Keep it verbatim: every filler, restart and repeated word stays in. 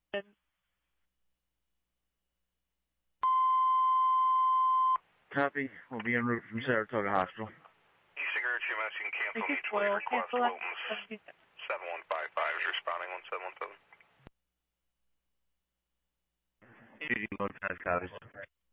Copy. We'll be en route from Saratoga Hospital. E-cigarette, you can cancel mutual aid request. Wilton's seven one five five is responding one seven one seven. Judy Wilton has copies.